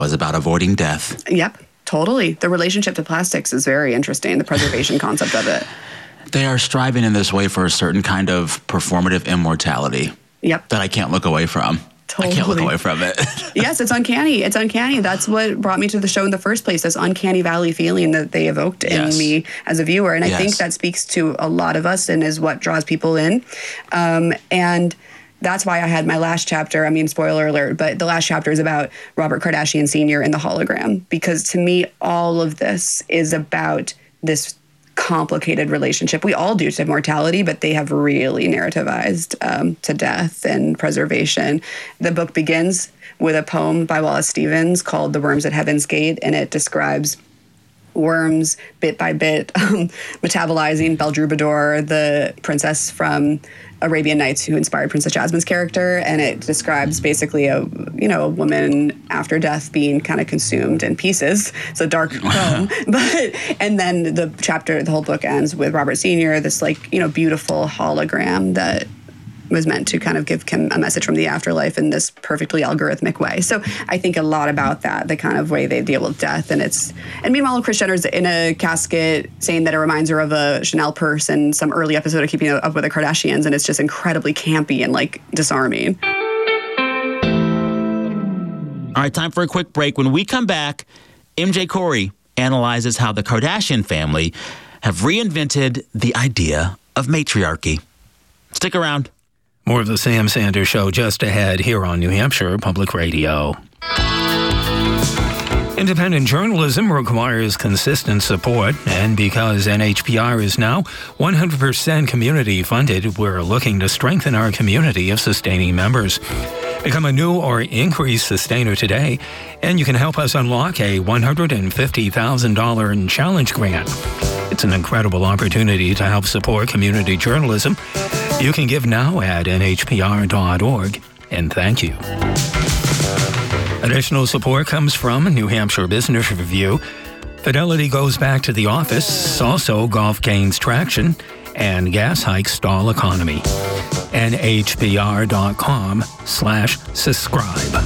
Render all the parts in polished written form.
was about avoiding death. Yep, totally. The relationship to plastics is very interesting, the preservation concept of it. They are striving in this way for a certain kind of performative immortality. Yep. That I can't look away from. Totally. I can't look away from it. Yes, it's uncanny. It's uncanny. That's what brought me to the show in the first place, this uncanny valley feeling that they evoked in me as a viewer. And I think that speaks to a lot of us and is what draws people in. And that's why I had my last chapter. I mean, spoiler alert, but the last chapter is about Robert Kardashian Sr. and the hologram. Because to me, all of this is about this complicated relationship. We all do to mortality, but they have really narrativized to death and preservation. The book begins with a poem by Wallace Stevens called The Worms at Heaven's Gate, and it describes worms bit by bit metabolizing Belle Troubadour, the princess from Arabian Nights who inspired Princess Jasmine's character, and it describes basically a woman after death being kind of consumed in pieces. It's a dark poem, and then the whole book ends with Robert Sr., this beautiful hologram that was meant to kind of give Kim a message from the afterlife in this perfectly algorithmic way. So I think a lot about that, the kind of way they deal with death. And meanwhile, Kris Jenner's in a casket saying that it reminds her of a Chanel purse in some early episode of Keeping Up with the Kardashians. And it's just incredibly campy and disarming. All right, time for a quick break. When we come back, MJ Corey analyzes how the Kardashian family have reinvented the idea of matriarchy. Stick around. More of the Sam Sanders Show just ahead here on New Hampshire Public Radio. Independent journalism requires consistent support, and because NHPR is now 100% community funded, we're looking to strengthen our community of sustaining members. Become a new or increased sustainer today, and you can help us unlock a $150,000 challenge grant. It's an incredible opportunity to help support community journalism. You can give now at nhpr.org, and thank you. Additional support comes from New Hampshire Business Review. Fidelity goes back to the office, also golf gains traction, and gas hikes stall economy. nhpr.com/subscribe.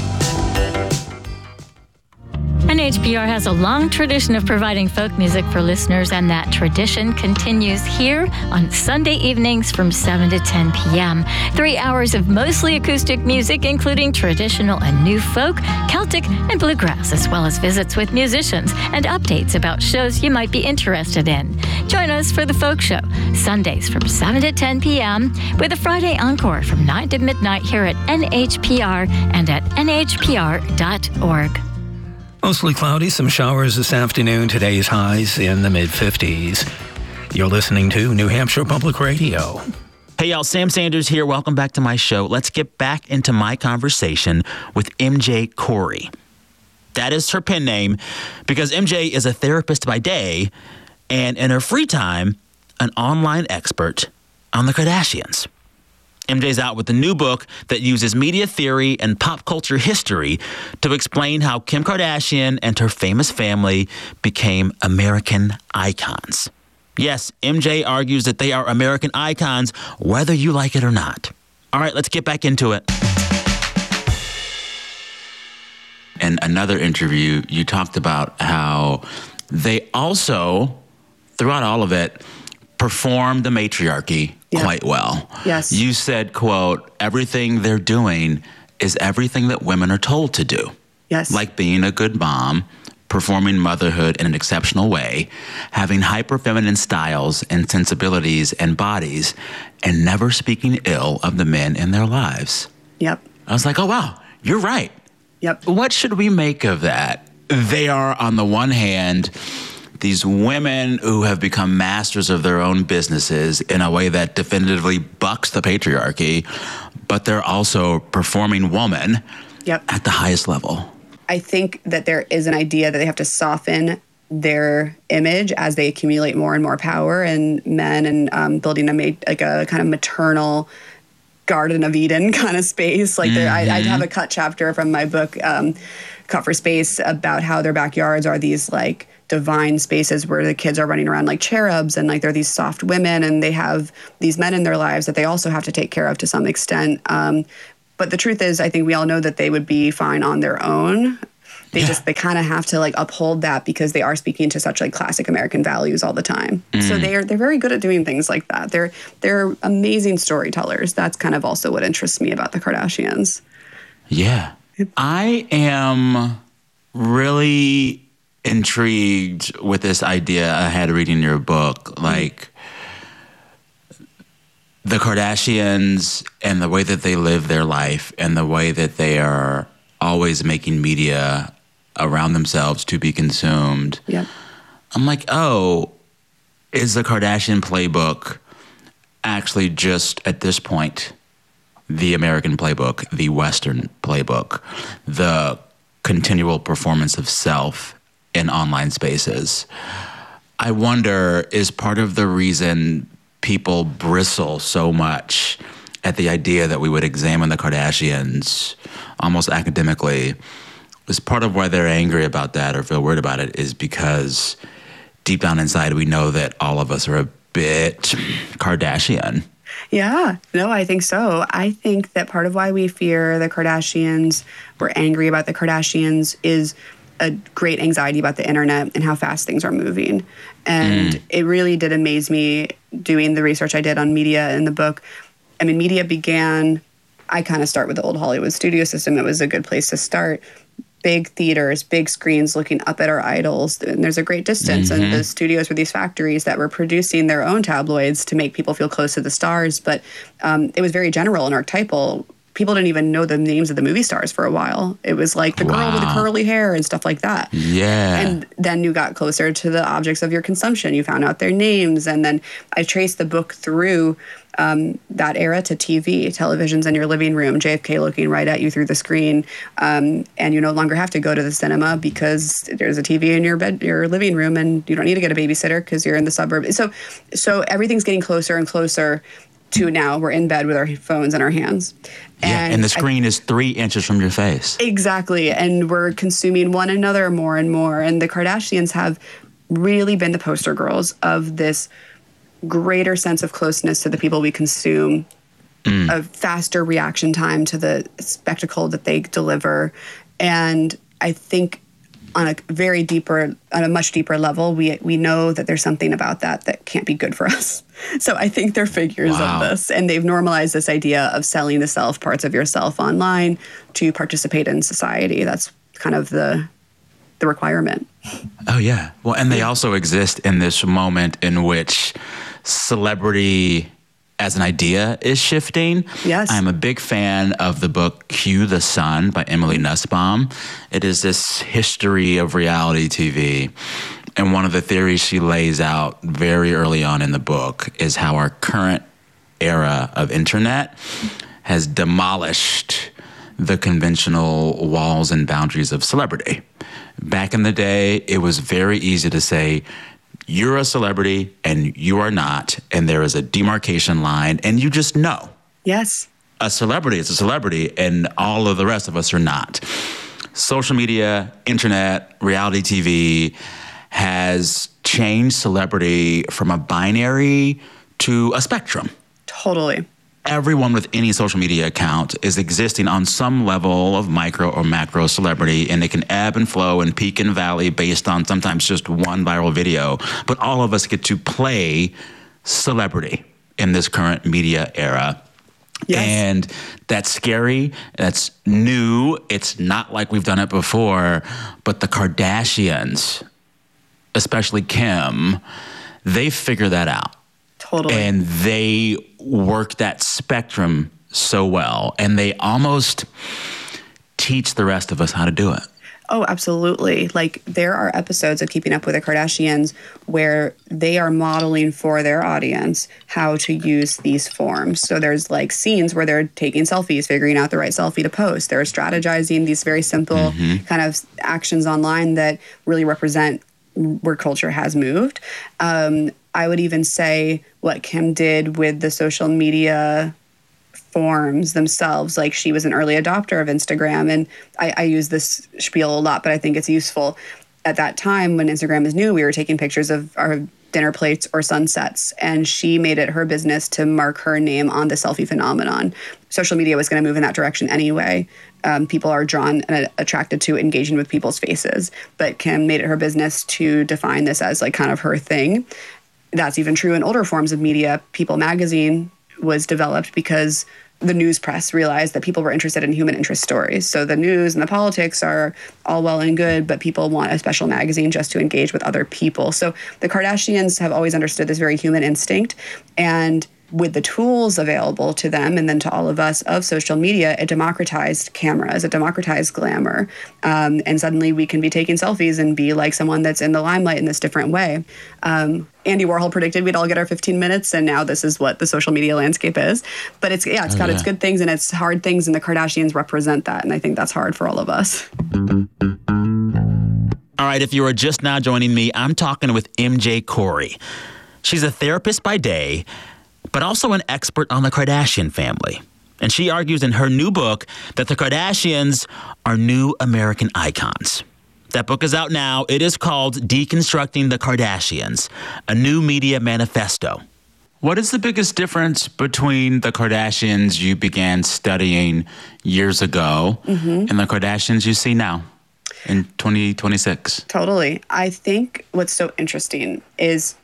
NHPR has a long tradition of providing folk music for listeners, and that tradition continues here on Sunday evenings from 7 to 10 p.m. 3 hours of mostly acoustic music, including traditional and new folk, Celtic, and bluegrass, as well as visits with musicians and updates about shows you might be interested in. Join us for the Folk Show, Sundays from 7 to 10 p.m., with a Friday encore from 9 to midnight here at NHPR and at nhpr.org. Mostly cloudy, some showers this afternoon. Today's highs in the mid-50s. You're listening to New Hampshire Public Radio. Hey, y'all, Sam Sanders here. Welcome back to my show. Let's get back into my conversation with MJ Corey. That is her pen name because MJ is a therapist by day and in her free time, an online expert on the Kardashians. MJ's out with a new book that uses media theory and pop culture history to explain how Kim Kardashian and her famous family became American icons. Yes, MJ argues that they are American icons, whether you like it or not. All right, let's get back into it. In another interview, you talked about how they also, throughout all of it, performed the matriarchy quite well. Yes. You said, quote, everything they're doing is everything that women are told to do. Yes. Like being a good mom, performing motherhood in an exceptional way, having hyper-feminine styles and sensibilities and bodies, and never speaking ill of the men in their lives. Yep. I was like, oh, wow, you're right. Yep. What should we make of that? They are, on the one hand, these women who have become masters of their own businesses in a way that definitively bucks the patriarchy, but they're also performing woman at the highest level. I think that there is an idea that they have to soften their image as they accumulate more and more power and men, and building a kind of maternal Garden of Eden kind of space. Like I have a cut chapter from my book, Cut for Space, about how their backyards are these like divine spaces where the kids are running around like cherubs, and like they're these soft women, and they have these men in their lives that they also have to take care of to some extent. But the truth is, I think we all know that they would be fine on their own. they kind of have to like uphold that because they are speaking to such like classic American values all the time. So they're very good at doing things like that. They're amazing storytellers. That's kind of also what interests me about the Kardashians. Yeah. I am really intrigued with this idea I had reading your book, like the Kardashians and the way that they live their life and the way that they are always making media around themselves to be consumed. Yep. I'm like, oh, is the Kardashian playbook actually just at this point the American playbook, the Western playbook, the continual performance of self in online spaces? I wonder, is part of the reason people bristle so much at the idea that we would examine the Kardashians almost academically, is part of why they're angry about that or feel worried about it is because deep down inside we know that all of us are a bit Kardashian. Yeah, no, I think so. I think that part of why we fear the Kardashians, we're angry about the Kardashians, is a great anxiety about the internet and how fast things are moving. And it really did amaze me doing the research I did on media in the book. I mean, media began, I kind of start with the old Hollywood studio system. It was a good place to start. Big theaters, big screens looking up at our idols. And there's a great distance. And the studios were these factories that were producing their own tabloids to make people feel close to the stars. But it was very general and archetypal. People didn't even know the names of the movie stars for a while. It was like the girl with the curly hair and stuff like that. Yeah. And then you got closer to the objects of your consumption. You found out their names. And then I traced the book through that era to TV. Television's in your living room, JFK looking right at you through the screen. And you no longer have to go to the cinema because there's a TV in your living room, and you don't need to get a babysitter because you're in the suburbs. So everything's getting closer and closer to now we're in bed with our phones in our hands. And the screen is 3 inches from your face. Exactly. And we're consuming one another more and more. And the Kardashians have really been the poster girls of this greater sense of closeness to the people we consume, a faster reaction time to the spectacle that they deliver. And I think on a much deeper level, we know that there's something about that can't be good for us. So I think they're figures of this, and they've normalized this idea of selling the self, parts of yourself online to participate in society. That's kind of the requirement. Oh, yeah. Well, and they also exist in this moment in which celebrity as an idea is shifting. Yes. I'm a big fan of the book Cue the Sun by Emily Nussbaum. It is this history of reality TV. And one of the theories she lays out very early on in the book is how our current era of internet has demolished the conventional walls and boundaries of celebrity. Back in the day, it was very easy to say, you're a celebrity and you are not, and there is a demarcation line, and you just know. Yes. A celebrity is a celebrity, and all of the rest of us are not. Social media, internet, reality TV has changed celebrity from a binary to a spectrum. Totally. Everyone with any social media account is existing on some level of micro or macro celebrity, and it can ebb and flow and peak and valley based on sometimes just one viral video. But all of us get to play celebrity in this current media era. Yes. And that's scary. That's new. It's not like we've done it before. But the Kardashians, especially Kim, they figure that out. Totally. And they work that spectrum so well. And they almost teach the rest of us how to do it. Oh, absolutely. Like, there are episodes of Keeping Up with the Kardashians where they are modeling for their audience how to use these forms. So there's like scenes where they're taking selfies, figuring out the right selfie to post. They're strategizing these very simple kind of actions online that really represent where culture has moved. I would even say what Kim did with the social media forms themselves. Like, she was an early adopter of Instagram, and I use this spiel a lot, but I think it's useful. At that time, when Instagram was new, we were taking pictures of our dinner plates or sunsets. And she made it her business to mark her name on the selfie phenomenon. Social media was going to move in that direction anyway. People are drawn and attracted to engaging with people's faces. But Kim made it her business to define this as like kind of her thing. That's even true in older forms of media. People magazine was developed because the news press realized that people were interested in human interest stories. So the news and the politics are all well and good, but people want a special magazine just to engage with other people. So the Kardashians have always understood this very human instinct. And with the tools available to them and then to all of us of social media, it democratized cameras, it democratized glamour. And suddenly we can be taking selfies and be like someone that's in the limelight in this different way. Andy Warhol predicted we'd all get our 15 minutes, and now this is what the social media landscape is. But it's got its good things and its hard things, and the Kardashians represent that, and I think that's hard for all of us. All right, if you are just now joining me, I'm talking with MJ Corey. She's a therapist by day, but also an expert on the Kardashian family. And she argues in her new book that the Kardashians are new American icons. That book is out now. It is called Deconstructing the Kardashians, a new media manifesto. What is the biggest difference between the Kardashians you began studying years ago and the Kardashians you see now in 2026? Totally. I think what's so interesting is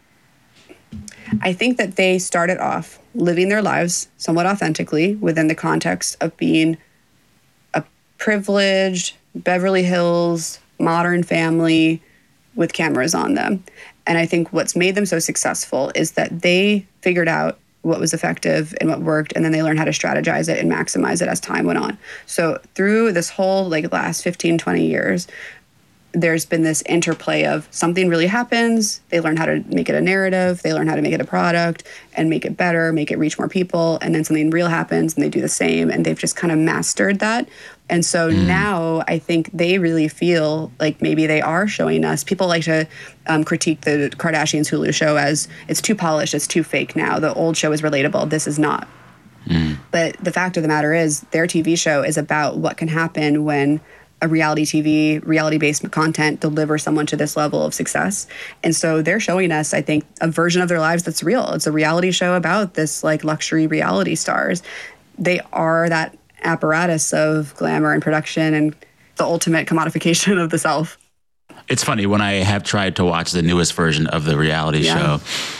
I think that they started off living their lives somewhat authentically within the context of being a privileged Beverly Hills modern family with cameras on them. And I think what's made them so successful is that they figured out what was effective and what worked, and then they learned how to strategize it and maximize it as time went on. So through this whole last 15, 20 years, there's been this interplay of something really happens, they learn how to make it a narrative, they learn how to make it a product and make it better, make it reach more people, and then something real happens and they do the same, and they've just kind of mastered that. And so now I think they really feel like maybe they are showing us. People like to critique the Kardashians Hulu show as it's too polished, it's too fake now. The old show is relatable, this is not. But the fact of the matter is their TV show is about what can happen when a reality-based content delivers someone to this level of success. And so they're showing us, I think, a version of their lives that's real. It's a reality show about this luxury reality stars. They are that apparatus of glamour and production and the ultimate commodification of the self. It's funny, when I have tried to watch the newest version of the reality show,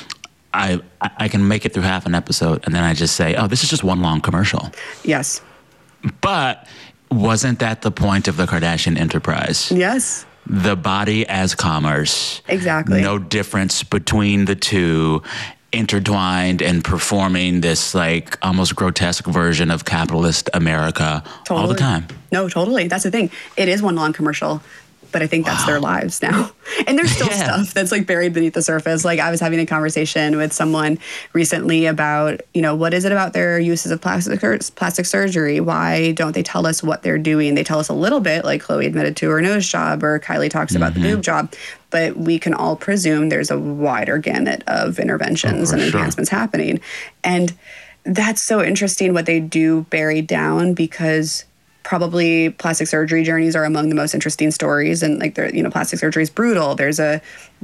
I can make it through half an episode and then I just say, oh, this is just one long commercial. Yes. But wasn't that the point of the Kardashian enterprise? Yes. The body as commerce. Exactly. No difference between the two, intertwined and performing this almost grotesque version of capitalist America all the time. No, totally. That's the thing. It is one long commercial, but I think that's their lives now. And there's still stuff that's buried beneath the surface. I was having a conversation with someone recently about, what is it about their uses of plastic surgery? Why don't they tell us what they're doing? They tell us a little bit, like Khloe admitted to her nose job, or Kylie talks about the boob job. But we can all presume there's a wider gamut of interventions and enhancements happening. And that's so interesting what they do bury down, because probably plastic surgery journeys are among the most interesting stories. And plastic surgery is brutal. There's a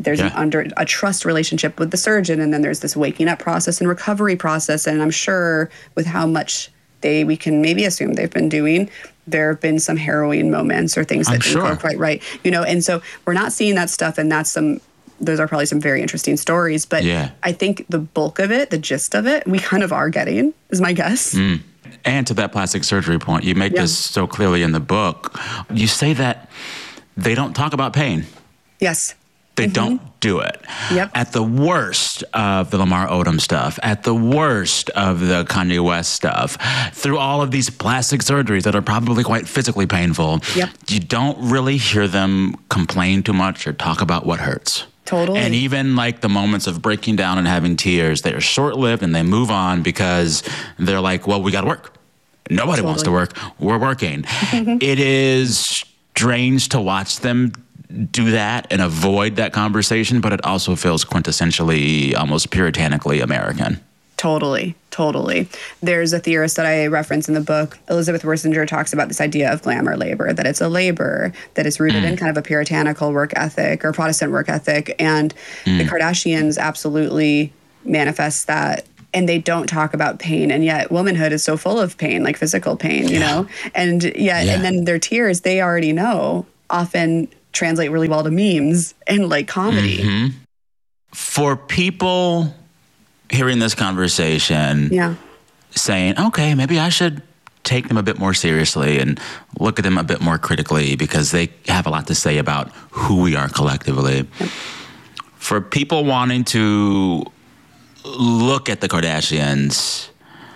trust relationship with the surgeon, and then there's this waking up process and recovery process. And I'm sure with how much we can maybe assume they've been doing, there have been some harrowing moments or things that didn't go quite right. And so we're not seeing that stuff, and those are probably some very interesting stories. But I think the bulk of it, the gist of it, we kind of are getting, is my guess. And to that plastic surgery point, you make this so clearly in the book. You say that they don't talk about pain. Yes. They don't do it. Yep. At the worst of the Lamar Odom stuff, at the worst of the Kanye West stuff, through all of these plastic surgeries that are probably quite physically painful, you don't really hear them complain too much or talk about what hurts. Totally. And even the moments of breaking down and having tears, they are short-lived and they move on because they're well, we got to work. Nobody wants to work. We're working. It is strange to watch them do that and avoid that conversation, but it also feels quintessentially, almost puritanically American. Totally. There's a theorist that I reference in the book, Elizabeth Wersinger, talks about this idea of glamour labor, that it's a labor that is rooted in kind of a puritanical work ethic or Protestant work ethic. And the Kardashians absolutely manifest that. And they don't talk about pain. And yet womanhood is so full of pain, like physical pain, you know? And and then their tears, they already know, often translate really well to memes and like comedy. Mm-hmm. For people hearing this conversation, saying, okay, maybe I should take them a bit more seriously and look at them a bit more critically because they have a lot to say about who we are collectively. Yep. For people wanting to look at the Kardashians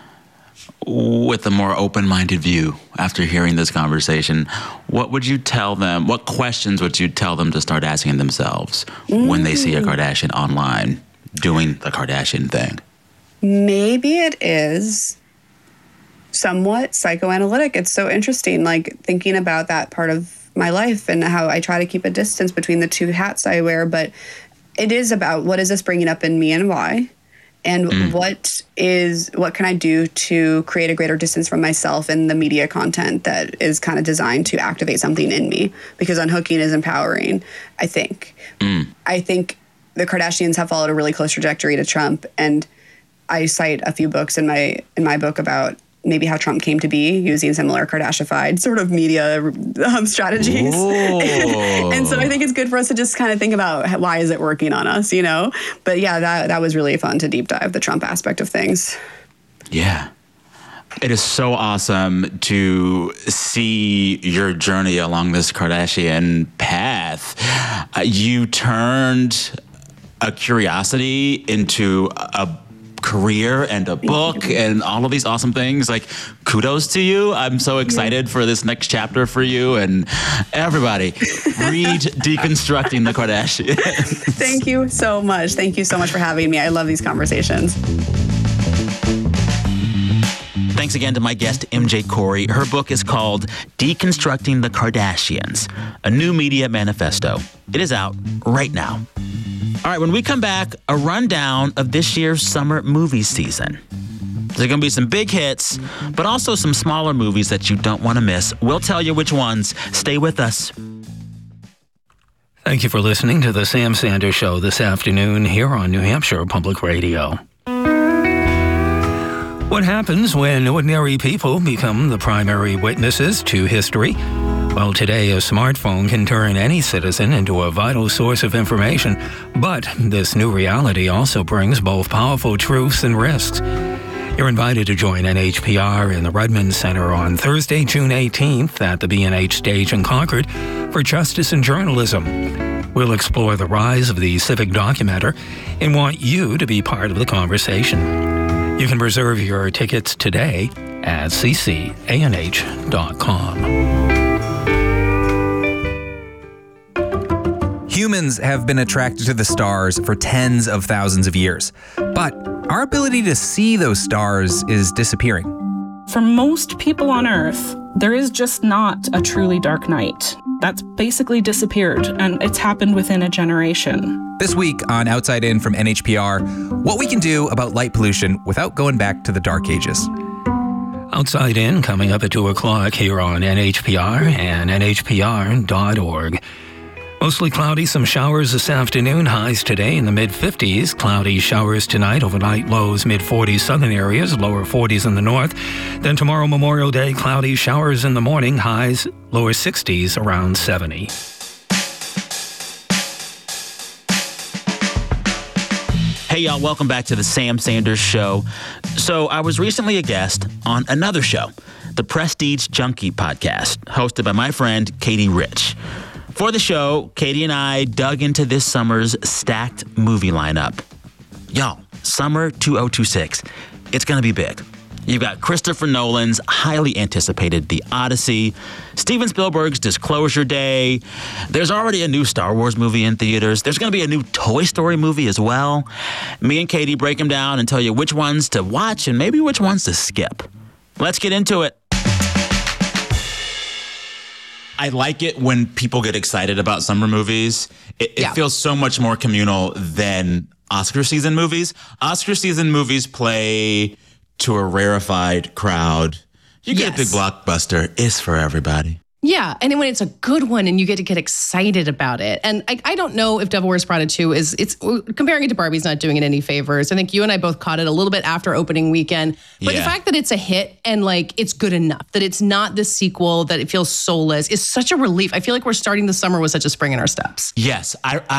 with a more open-minded view after hearing this conversation, what would you tell them? What questions would you tell them to start asking themselves when they see a Kardashian online doing the Kardashian thing? Maybe it is somewhat psychoanalytic. It's so interesting, like thinking about that part of my life and how I try to keep a distance between the two hats I wear. But it is about, what is this bringing up in me and why? And what can I do to create a greater distance from myself and the media content that is kind of designed to activate something in me? Because unhooking is empowering, I think. I think the Kardashians have followed a really close trajectory to Trump, and I cite a few books in my book about maybe how Trump came to be using similar Kardashified sort of media strategies. And so I think it's good for us to just kind of think about why is it working on us, you know? But yeah, that was really fun to deep dive the Trump aspect of things. Yeah. It is so awesome to see your journey along this Kardashian path. You turned a curiosity into a career and a book and all of these awesome things. Like, kudos to you. I'm so excited for this next chapter for you, and everybody read Deconstructing the Kardashians. Thank you so much. Thank you so much for having me. I love these conversations. Thanks again to my guest, MJ Corey. Her book is called Deconstructing the Kardashians, a new media manifesto. It is out right now. All right, when we come back, a rundown of this year's summer movie season. There's going to be some big hits, but also some smaller movies that you don't want to miss. We'll tell you which ones. Stay with us. Thank you for listening to The Sam Sanders Show this afternoon here on New Hampshire Public Radio. What happens when ordinary people become the primary witnesses to history? Well, today, a smartphone can turn any citizen into a vital source of information, but this new reality also brings both powerful truths and risks. You're invited to join NHPR in the Redmond Center on Thursday, June 18th at the B&H Stage in Concord for Justice and Journalism. We'll explore the rise of the civic documenter and want you to be part of the conversation. You can reserve your tickets today at ccanh.com. Humans have been attracted to the stars for tens of thousands of years, but our ability to see those stars is disappearing. For most people on Earth, there is just not a truly dark night. That's basically disappeared, and it's happened within a generation. This week on Outside In from NHPR, what we can do about light pollution without going back to the dark ages. Outside In coming up at 2 o'clock here on NHPR and NHPR.org. Mostly cloudy, some showers this afternoon. Highs today in the mid-50s. Cloudy showers tonight, overnight lows mid-40s southern areas, lower 40s in the north. Then tomorrow, Memorial Day, cloudy showers in the morning. Highs lower 60s, around 70. Hey, y'all, welcome back to the Sam Sanders Show. So I was recently a guest on another show, the Prestige Junkie podcast, hosted by my friend Katie Rich. For the show, Katie and I dug into this summer's stacked movie lineup. Y'all, summer 2026, it's going to be big. You've got Christopher Nolan's highly anticipated The Odyssey, Steven Spielberg's Disclosure Day. There's already a new Star Wars movie in theaters. There's going to be a new Toy Story movie as well. Me and Katie break them down and tell you which ones to watch and maybe which ones to skip. Let's get into it. I like it when people get excited about summer movies. It feels so much more communal than Oscar season movies. Oscar season movies play to a rarefied crowd. You get a big blockbuster. It's for everybody. Yeah, and when it's a good one and you get to get excited about it. And I don't know if Devil Wears Prada 2 it's comparing it to Barbie's not doing it any favors. I think you and I both caught it a little bit after opening weekend. But the fact that it's a hit and like it's good enough, that it's not this sequel, that it feels soulless, is such a relief. I feel like we're starting the summer with such a spring in our steps. Yes,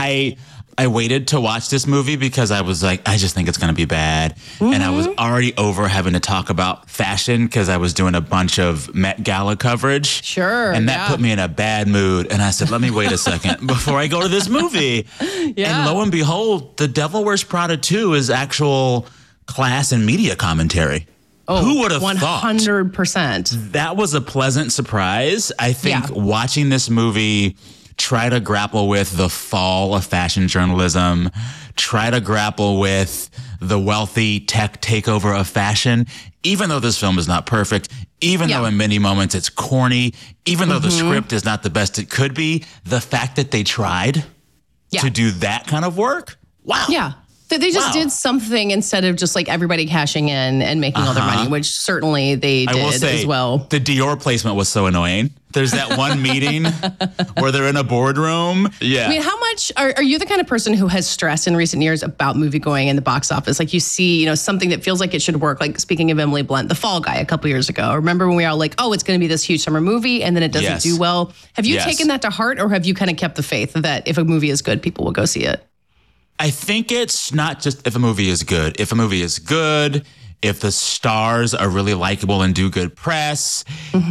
I waited to watch this movie because I was like, I just think it's going to be bad. Mm-hmm. And I was already over having to talk about fashion because I was doing a bunch of Met Gala coverage. Sure. And that put me in a bad mood. And I said, let me wait a second before I go to this movie. And lo and behold, The Devil Wears Prada 2 is actual class and media commentary. Oh, who would have 100%. Thought? 100%. That was a pleasant surprise. I think watching this movie try to grapple with the fall of fashion journalism, try to grapple with the wealthy tech takeover of fashion, even though this film is not perfect, even though in many moments it's corny, even though the script is not the best it could be, the fact that they tried to do that kind of work, wow. Yeah. They just did something instead of just like everybody cashing in and making all their money, which certainly they did as well. The Dior placement was so annoying. There's that one meeting where they're in a boardroom. Yeah. I mean, how much are you the kind of person who has stressed in recent years about movie going in the box office? Like you see, something that feels like it should work. Like speaking of Emily Blunt, The Fall Guy a couple years ago. Remember when we were all like, oh, it's going to be this huge summer movie and then it doesn't do well. Have you taken that to heart, or have you kind of kept the faith that if a movie is good, people will go see it? I think it's not just if a movie is good. If a movie is good, if the stars are really likable and do good press,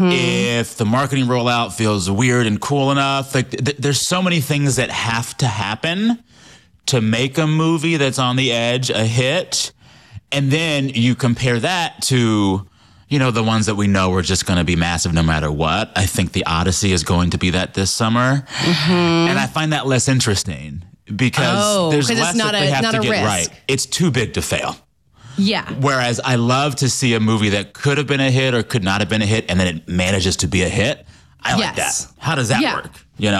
if the marketing rollout feels weird and cool enough, like there's so many things that have to happen to make a movie that's on the edge a hit. And then you compare that to, the ones that we know are just going to be massive no matter what. I think The Odyssey is going to be that this summer. And I find that less interesting. Because there's less that they have to get risk. Right. It's too big to fail. Yeah. Whereas I love to see a movie that could have been a hit or could not have been a hit, and then it manages to be a hit. I like that. How does that work?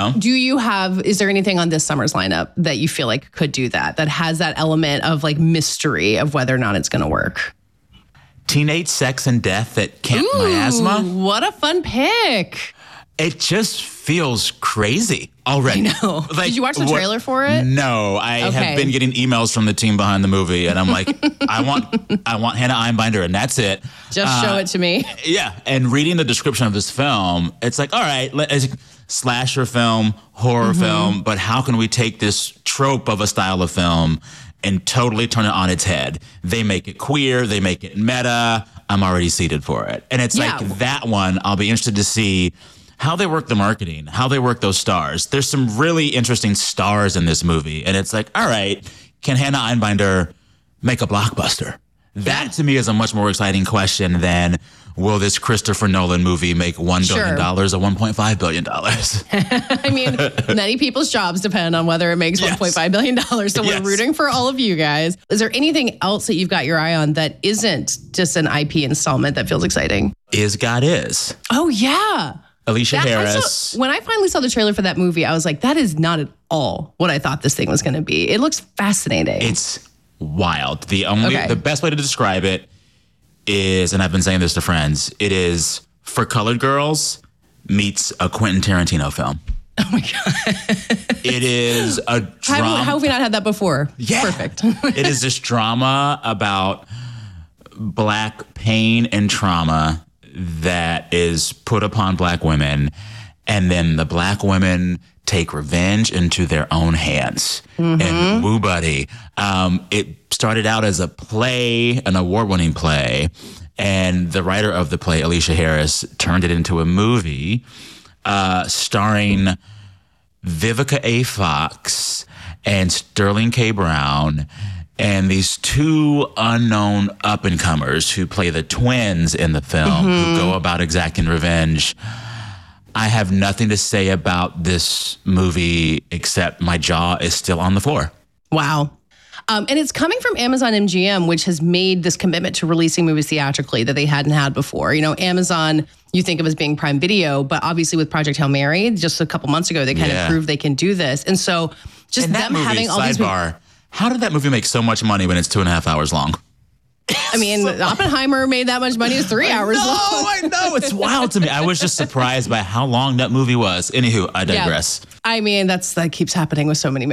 Is there anything on this summer's lineup that you feel like could do that has that element of like mystery of whether or not it's going to work? Teenage Sex and Death at Camp Miasma. What a fun pick. It just feels crazy already. I know. Like, did you watch the trailer for it? No, I have been getting emails from the team behind the movie, and I'm like, I want Hannah Einbinder, and that's it. Just show it to me. Yeah, and reading the description of this film, it's like, all right, slasher film, horror film, but how can we take this trope of a style of film and totally turn it on its head? They make it queer, they make it meta. I'm already seated for it, and it's like that one. I'll be interested to see how they work the marketing, how they work those stars. There's some really interesting stars in this movie. And it's like, all right, can Hannah Einbinder make a blockbuster? That to me is a much more exciting question than will this Christopher Nolan movie make $1 billion or $1.5 billion? I mean, many people's jobs depend on whether it makes $1.5 billion. So we're rooting for all of you guys. Is there anything else that you've got your eye on that isn't just an IP installment that feels exciting? Is God Is. Oh, yeah. Alicia Harris. When I finally saw the trailer for that movie, I was like, that is not at all what I thought this thing was going to be. It looks fascinating. It's wild. The best way to describe it is, and I've been saying this to friends, it is For Colored Girls meets a Quentin Tarantino film. Oh my God. It is a drama. How have we not had that before? Yeah. Perfect. It is this drama about Black pain and trauma that is put upon Black women, and then the Black women take revenge into their own hands. And woo buddy. It started out as a play, an award-winning play, and the writer of the play, Alicia Harris, turned it into a movie starring Vivica A. Fox and Sterling K. Brown, and these two unknown up-and-comers who play the twins in the film, who go about exacting revenge. I have nothing to say about this movie except my jaw is still on the floor. Wow. And it's coming from Amazon MGM, which has made this commitment to releasing movies theatrically that they hadn't had before. Amazon, you think of as being Prime Video, but obviously with Project Hail Mary, just a couple months ago, they kind of proved they can do this. And so just them having all these... How did that movie make so much money when it's 2.5 hours long? I mean, Oppenheimer made that much money. It's 3 hours long. I know. It's wild to me. I was just surprised by how long that movie was. Anywho, I digress. Yeah. I mean, that keeps happening with so many.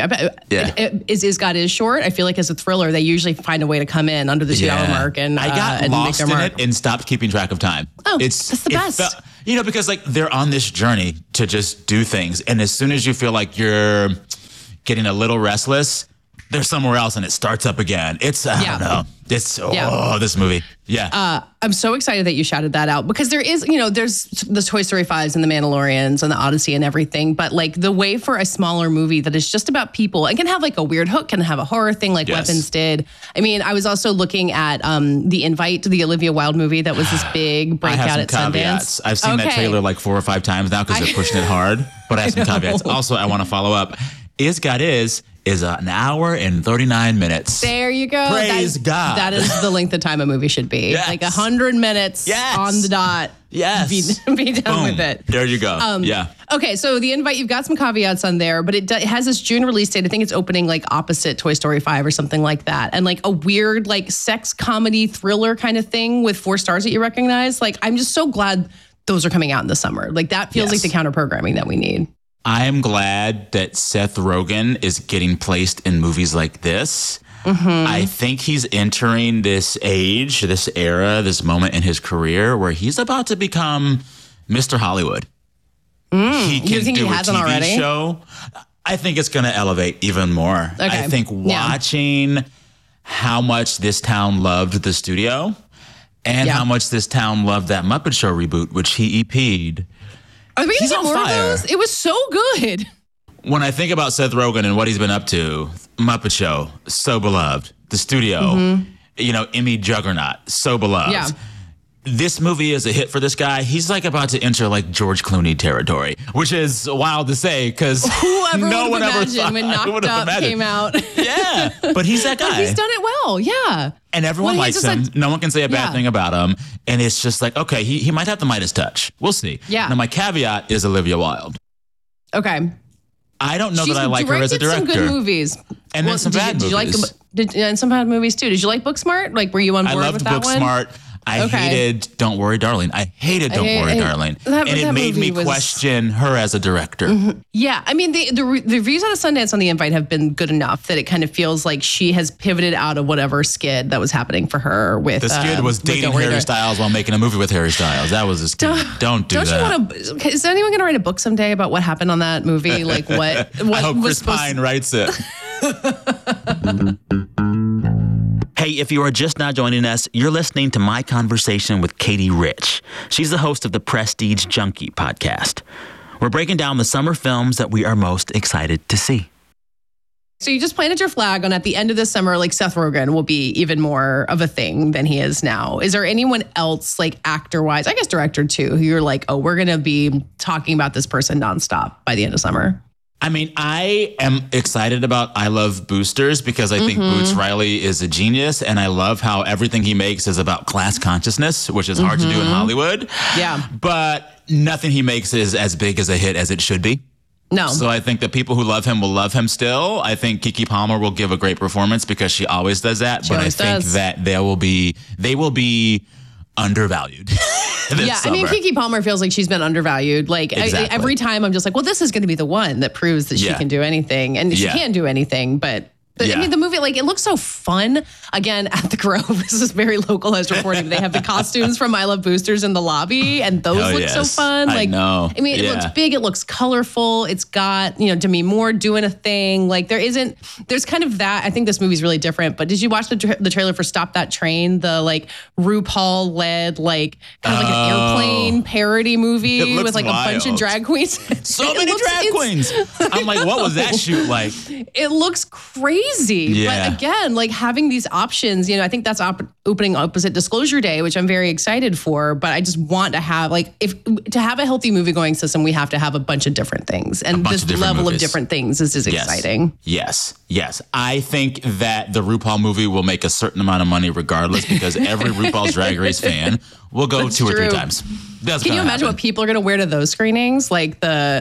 Is God is short. I feel like as a thriller, they usually find a way to come in under the 2 hour mark. And I got lost in it and stopped keeping track of time. Oh, that's the best. Because like they're on this journey to just do things. And as soon as you feel like you're getting a little restless, they're somewhere else and it starts up again. I don't know. This movie. Yeah. I'm so excited that you shouted that out because there is, there's the Toy Story 5s and the Mandalorians and the Odyssey and everything. But like the way for a smaller movie that is just about people and can have like a weird hook, can have a horror thing like Weapons did. I mean, I was also looking at The Invite, the Olivia Wilde movie that was this big breakout at Sundance. I've seen that trailer like 4 or 5 times now because they're pushing it hard. But I have some caveats. Also, I want to follow up. Is God is an hour and 39 minutes. There you go. Praise God. That is the length of time a movie should be. Yes. Like 100 minutes on the dot. Yes. Be done with it. There you go. Okay, so The Invite, you've got some caveats on there, but it has this June release date. I think it's opening like opposite Toy Story 5 or something like that. And like a weird like sex comedy thriller kind of thing with 4 stars that you recognize. Like I'm just so glad those are coming out in the summer. Like that feels like the counter programming that we need. I am glad that Seth Rogen is getting placed in movies like this. Mm-hmm. I think he's entering this age, this era, this moment in his career where he's about to become Mr. Hollywood. He can do a TV show. I think it's going to elevate even more. Okay. I think watching how much this town loved the studio and how much this town loved that Muppet Show reboot, which he EP'd. Are we going to get more of those? It was so good. When I think about Seth Rogen and what he's been up to, Muppet Show, so beloved. The studio, Emmy juggernaut, so beloved. Yeah. This movie is a hit for this guy. He's like about to enter like George Clooney territory, which is wild to say because no one ever thought. When Knocked Up came out. Yeah, but he's that guy. But he's done it well, yeah. And everyone likes him. No one can say a bad thing about him. And it's just like, okay, he might have the Midas touch. We'll see. Yeah. Now, my caveat is Olivia Wilde. Okay. I don't know that I like her as a director. Some good movies. And then some bad movies. And some bad movies, too. Did you like Booksmart? Like, were you on board with that one? I loved Booksmart. I hated Don't Worry, Darling. I hated Don't Worry, Darling. And it made me question her as a director. Mm-hmm. Yeah. I mean, the reviews out of Sundance on The Invite have been good enough that it kind of feels like she has pivoted out of whatever skid that was happening for her with... The skid was dating Harry Styles while making a movie with Harry Styles. That was a skid. Don't do that. Is anyone going to write a book someday about what happened on that movie? Like what I hope Chris Pine writes it. Hey, if you are just now joining us, you're listening to my conversation with Katie Rich. She's the host of the Prestige Junkie podcast. We're breaking down the summer films that we are most excited to see. So you just planted your flag on at the end of this summer, like Seth Rogen will be even more of a thing than he is now. Is there anyone else, like actor-wise, I guess director too, who you're like, oh, we're going to be talking about this person nonstop by the end of summer? I mean, I am excited about I Love Boosters because I think Boots Riley is a genius. And I love how everything he makes is about class consciousness, which is hard to do in Hollywood. Yeah. But nothing he makes is as big as a hit as it should be. No. So I think the people who love him will love him still. I think Keke Palmer will give a great performance because she always does that. But I think that they will be undervalued. Yeah, I mean, Keke Palmer feels like she's been undervalued. Like every time I'm just like, well, this is going to be the one that proves that she can do anything. And she can do anything, but I mean, the movie, like, it looks so fun. Again, at the Grove, this is very localized reporting. They have the costumes from I Love Boosters in the lobby, and those look so fun. Like, I mean, it looks big, it looks colorful. It's got, Demi Moore doing a thing. Like, there's kind of that. I think this movie's really different. But did you watch the trailer for Stop That Train? The, like, RuPaul-led, like, kind of like an airplane parody movie with, like, wild. A bunch of drag queens. So many drag queens. I'm like, what was that shoot like? It looks crazy. But again, like having these options, I think that's opening opposite Disclosure Day, which I'm very excited for. But I just want to have to have a healthy movie going system, we have to have a bunch of different things. And this level of different things is exciting. Yes. I think that the RuPaul movie will make a certain amount of money regardless because every RuPaul's Drag Race fan we'll go That's 2 or 3 true. times. Can you imagine what people are going to wear to those screenings? Like you better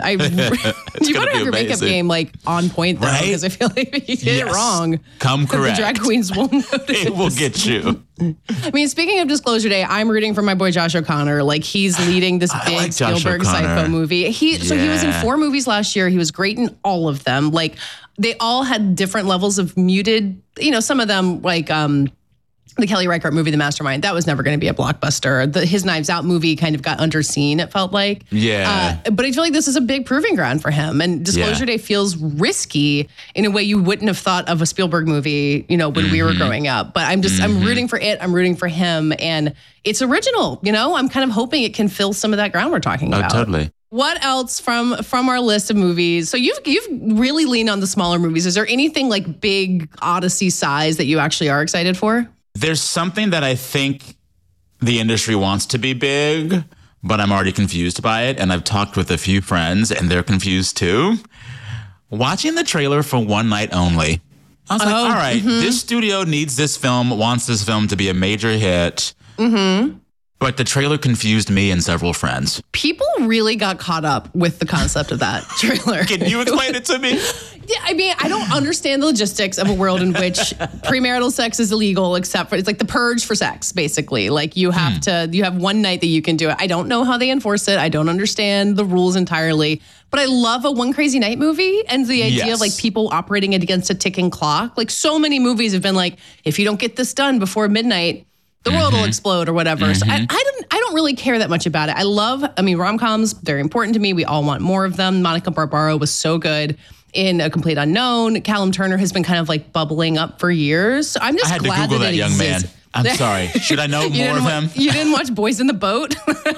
have your makeup game like on point though, because I feel like if you get it wrong, come correct. The drag queens will notice. It will get you. I mean, speaking of Disclosure Day, I'm rooting for my boy Josh O'Connor. Like he's leading this big like Josh Spielberg O'Connor. Psycho movie. So he was in 4 movies last year. He was great in all of them. Like they all had different levels of muted. You know, some of them like the Kelly Reichardt movie, The Mastermind, that was never going to be a blockbuster. His Knives Out movie kind of got underseen, it felt like. Yeah. But I feel like this is a big proving ground for him. And Disclosure Day feels risky in a way you wouldn't have thought of a Spielberg movie, you know, when we were growing up. But I'm rooting for it. I'm rooting for him. And it's original, you know? I'm kind of hoping it can fill some of that ground we're talking about. Oh, totally. What else from our list of movies? So you've really leaned on the smaller movies. Is there anything like big Odyssey size that you actually are excited for? There's something that I think the industry wants to be big, but I'm already confused by it. And I've talked with a few friends and they're confused too. Watching the trailer for One Night Only, I was like, all right, this studio needs this film, wants this film to be a major hit. But the trailer confused me and several friends. People really got caught up with the concept of that trailer. Can you explain it to me? Yeah, I mean, I don't understand the logistics of a world in which premarital sex is illegal, except for it's like the purge for sex, basically. Like you have one night that you can do it. I don't know how they enforce it. I don't understand the rules entirely. But I love a One Crazy Night movie and the idea of like people operating it against a ticking clock. Like so many movies have been like, if you don't get this done before midnight, the world will explode or whatever. So I don't really care that much about it. Rom-coms, they're important to me. We all want more of them. Monica Barbaro was so good in A Complete Unknown. Callum Turner has been kind of like bubbling up for years. So I'm just I had glad to Google that young exists. man. I'm sorry. Should I know more of him? You didn't watch Boys in the Boat?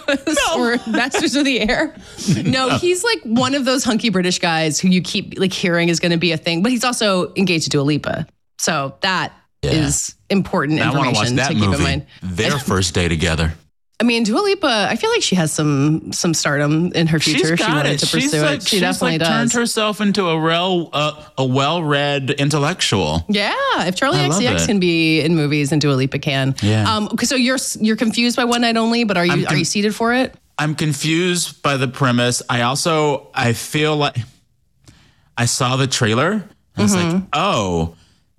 Or Masters of the Air? No, he's like one of those hunky British guys who you keep like hearing is going to be a thing, but he's also engaged to Dua Lipa. So that is important I want to watch information that to keep movie. in mind. Their first day together. I mean, Dua Lipa, I feel like she has some stardom in her future if she wanted to pursue it. She definitely does. Turned herself into a well-read intellectual. Yeah, if Charlie XCX can be in movies, then Dua Lipa can. Yeah. So you're confused by One Night Only, but are you seated for it? I'm confused by the premise. I feel like I saw the trailer. I was like, oh,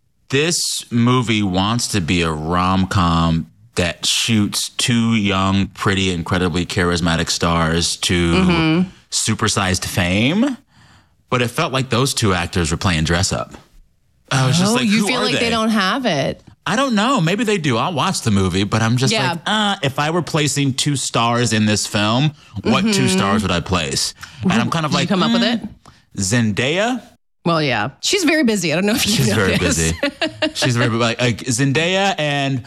this movie wants to be a rom-com that shoots 2 young, pretty, incredibly charismatic stars to supersized fame. But it felt like those 2 actors were playing dress up. I was just like, you who feel are like they don't have it. I don't know. Maybe they do. I'll watch the movie, but I'm just like, if I were placing 2 stars in this film, what 2 stars would I place? And I'm kind of like, you come up with it? Zendaya. Well, yeah. She's very busy. I don't know if you know very busy. She's very like Zendaya and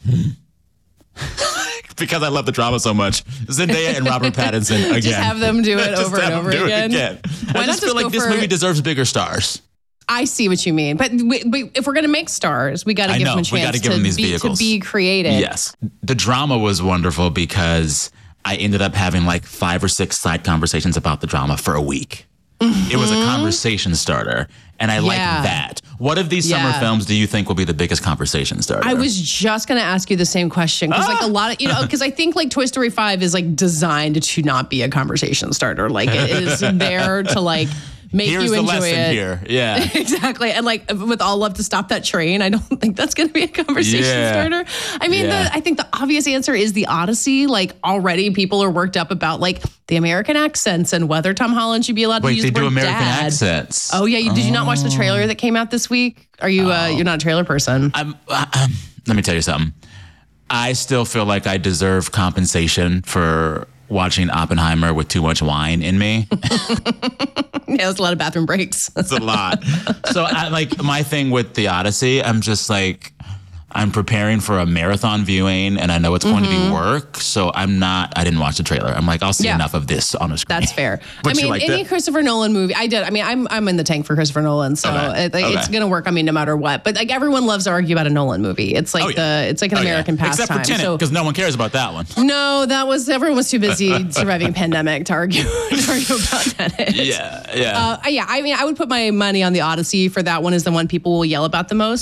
because I love the drama so much, Zendaya and Robert Pattinson again. Just have them do it over and over again. I just feel like this movie deserves bigger stars. I see what you mean. But if we're going to make stars, we got to give them a chance to be creative. Yes. The drama was wonderful because I ended up having like 5 or 6 side conversations about the drama for a week. It was a conversation starter, and I like that. What of these summer films do you think will be the biggest conversation starter? I was just going to ask you the same question because like a lot of, because I think like Toy Story 5 is like designed to not be a conversation starter. Like it is there to like make Here's you the enjoy lesson it. Here. Yeah. Exactly. And like with All Love to Stop That Train, I don't think that's going to be a conversation starter. I mean, I think the obvious answer is The Odyssey. Like already people are worked up about like the American accents and whether Tom Holland should be allowed to use the word do American dad. accents. Oh yeah. Did you not watch the trailer that came out this week? Are you, you're not a trailer person? Let me tell you something. I still feel like I deserve compensation for watching Oppenheimer with too much wine in me. Yeah, there's a lot of bathroom breaks. It's a lot. So my thing with The Odyssey, I'm just like, I'm preparing for a marathon viewing and I know it's going to be work. So I didn't watch the trailer. I'm like, I'll see enough of this on the screen. That's fair. I mean, any Christopher Nolan movie, I did. I mean, I'm in the tank for Christopher Nolan. So it's going to work on me no matter what. But like everyone loves to argue about a Nolan movie. It's like it's like an American pastime. Except for Tenet, because no one cares about that one. No, everyone was too busy surviving pandemic to argue about Tenet. Yeah. I mean, I would put my money on The Odyssey for that one is the one people will yell about the most. But I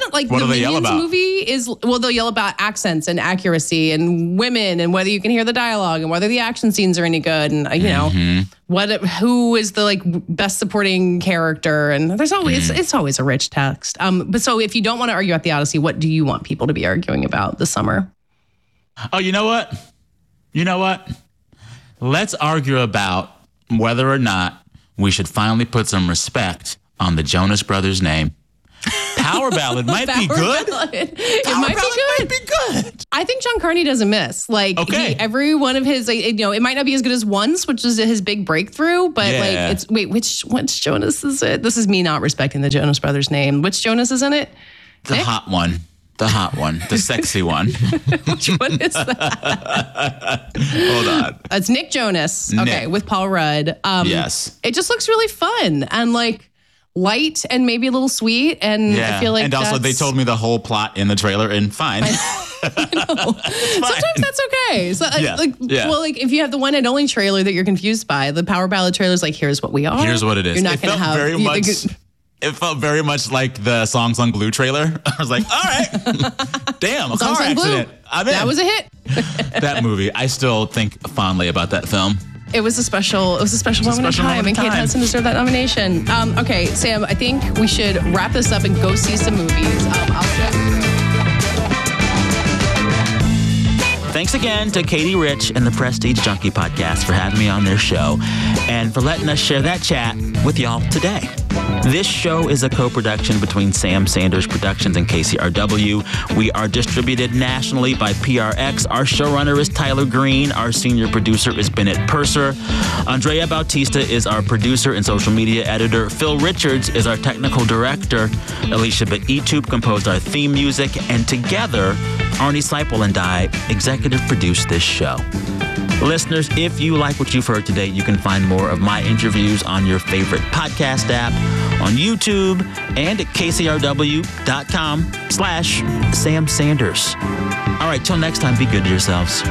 want like what the do they yell Minions about? movie is, well, they'll yell about accents and accuracy and women and whether you can hear the dialogue and whether the action scenes are any good and you know who is the like best supporting character, and there's always it's always a rich text. But so if you don't want to argue about the Odyssey, what do you want people to be arguing about this summer? Oh, you know what? Let's argue about whether or not we should finally put some respect on the Jonas Brothers' name. Power Ballad might be good. It might be good. I think John Carney doesn't miss. Like every one of his, like, you know, it might not be as good as Once, which is his big breakthrough, but like it's which Jonas is it? This is me not respecting the Jonas Brothers' name. Which Jonas is in it? The Nick? hot one. The hot one. The sexy one. Which one is that? Hold on. It's Nick Jonas. Okay, Nick. with Paul Rudd. Yes. It just looks really fun and like light and maybe a little sweet. And I feel like and also they told me the whole plot in the trailer, and fine. Sometimes that's okay. So, well, like if you have the one and only trailer that you're confused by, the Power Ballad trailer is like, here's what we are. Here's what it is. You're not going to have very much. It felt very much like the Songs on Glue trailer. I was like, all right, damn, a car accident. I'm in. That was a hit. That movie, I still think fondly about that film. It was a special moment in time, and Kate Hudson deserved that nomination. Okay, Sam, I think we should wrap this up and go see some movies. Thanks again to Katie Rich and the Prestige Junkie Podcast for having me on their show and for letting us share that chat with y'all today. This show is a co-production between Sam Sanders Productions and KCRW. We are distributed nationally by PRX. Our showrunner is Tyler Green. Our senior producer is Bennett Purser. Andrea Bautista is our producer and social media editor. Phil Richards is our technical director. Alicia Baitub composed our theme music. And together, Arnie Seipel and I executive produced this show. Listeners, if you like what you've heard today, you can find more of my interviews on your favorite podcast app, on YouTube, and at kcrw.com/Sam Sanders. All right, till next time, be good to yourselves.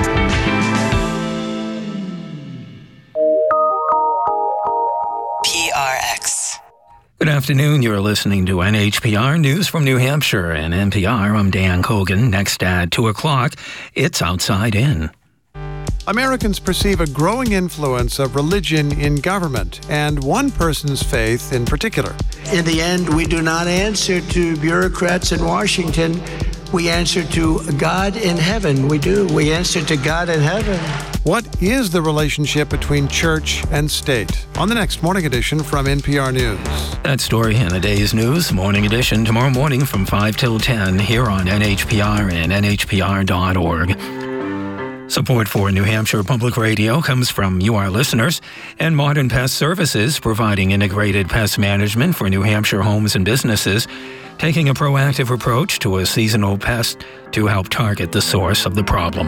PRX. Good afternoon. You're listening to NHPR News from New Hampshire and NPR. I'm Dan Kogan. Next at 2 o'clock, it's Outside In. Americans perceive a growing influence of religion in government, and one person's faith in particular. In the end, we do not answer to bureaucrats in Washington. We answer to God in heaven. We do. We answer to God in heaven. What is the relationship between church and state? On the next Morning Edition from NPR News. That story in the day's news, Morning Edition, tomorrow morning from 5 till 10 here on NHPR and NHPR.org. Support for New Hampshire Public Radio comes from you, our listeners, and Modern Pest Services, providing integrated pest management for New Hampshire homes and businesses, taking a proactive approach to a seasonal pest to help target the source of the problem.